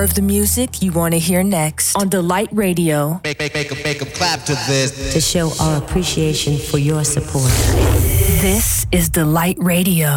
of the music you want to hear next on Delight Radio. Make 'em clap to this. To show our appreciation for your support. This is Delight Radio.